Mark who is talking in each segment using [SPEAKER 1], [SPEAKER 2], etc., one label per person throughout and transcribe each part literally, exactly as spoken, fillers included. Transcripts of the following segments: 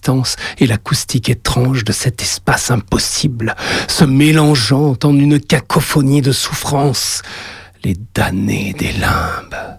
[SPEAKER 1] distance et l'acoustique étrange de cet espace impossible, se mélangeant en une cacophonie de souffrance. Les damnés des limbes.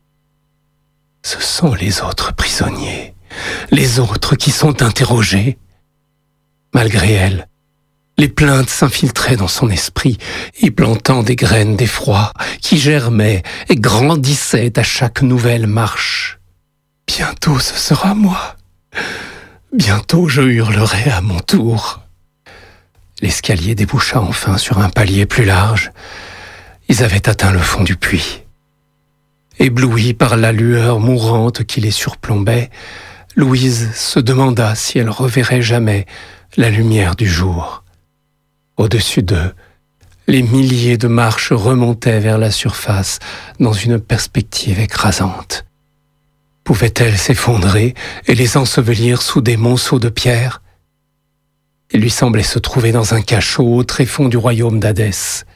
[SPEAKER 1] Ce sont les autres prisonniers, les autres qui sont interrogés. Malgré elle, les plaintes s'infiltraient dans son esprit, y plantant des graines d'effroi qui germaient et grandissaient à chaque nouvelle marche. Bientôt ce sera moi. Bientôt je hurlerai à mon tour. L'escalier déboucha enfin sur un palier plus large. Ils avaient atteint le fond du puits. Éblouie par la lueur mourante qui les surplombait, Louise se demanda si elle reverrait jamais la lumière du jour. Au-dessus d'eux, les milliers de marches remontaient vers la surface dans une perspective écrasante. Pouvait-elle s'effondrer et les ensevelir sous des monceaux de pierre ? Il lui semblait se trouver dans un cachot au tréfonds du royaume d'Hadès.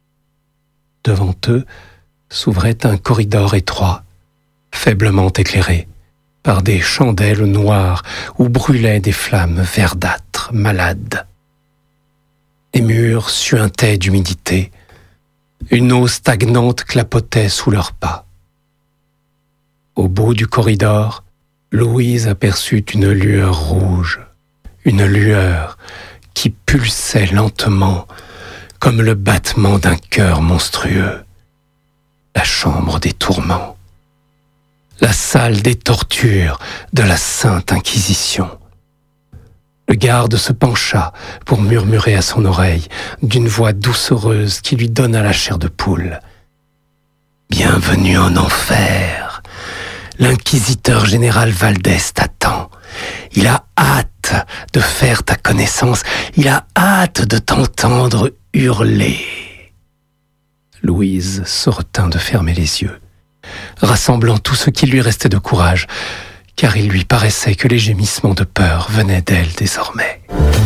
[SPEAKER 1] Devant eux s'ouvrait un corridor étroit, faiblement éclairé par des chandelles noires où brûlaient des flammes verdâtres, malades. Les murs suintaient d'humidité. Une eau stagnante clapotait sous leurs pas. Au bout du corridor, Louise aperçut une lueur rouge, une lueur qui pulsait lentement comme le battement d'un cœur monstrueux. La chambre des tourments, la salle des tortures de la Sainte Inquisition. Le garde se pencha pour murmurer à son oreille d'une voix doucereuse qui lui donna la chair de poule. « Bienvenue en enfer. L'inquisiteur général Valdès t'attend. Il a hâte de faire ta connaissance. Il a hâte de t'entendre hurler. » Louise se retint de fermer les yeux, rassemblant tout ce qui lui restait de courage, car il lui paraissait que les gémissements de peur venaient d'elle désormais.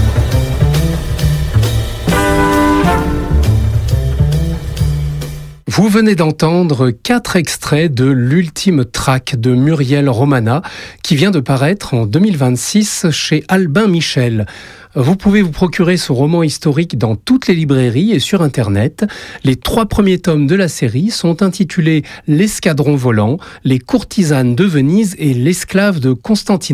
[SPEAKER 1] Vous venez d'entendre quatre extraits de l'ultime track de Muriel Romana qui vient de paraître en deux mille vingt-six chez Albin Michel. Vous pouvez vous procurer ce roman historique dans toutes les librairies et sur Internet. Les trois premiers tomes de la série sont intitulés « L'escadron volant »,« Les courtisanes de Venise » et « L'esclave de Constantinople ».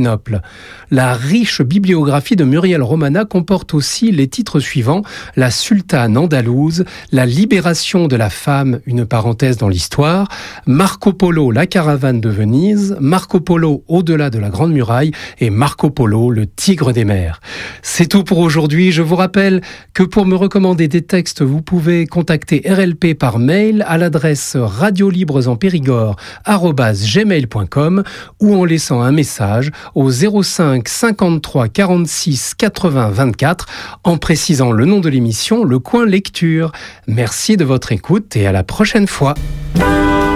[SPEAKER 1] La riche bibliographie de Muriel Romana comporte aussi les titres suivants « La sultane andalouse »,« La libération de la femme, une parenthèse dans l'histoire »,« Marco Polo, la caravane de Venise »,« Marco Polo, au-delà de la Grande Muraille » et « Marco Polo, le tigre des mers ». C'est tout pour aujourd'hui. Je vous rappelle que pour me recommander des textes, vous pouvez contacter R L P par mail à l'adresse radiolibresenpérigord arobase gmail point com ou en laissant un message au zéro cinq cinquante-trois quarante-six quatre-vingts vingt-quatre en précisant le nom de l'émission, le coin lecture. Merci de votre écoute et à la prochaine fois.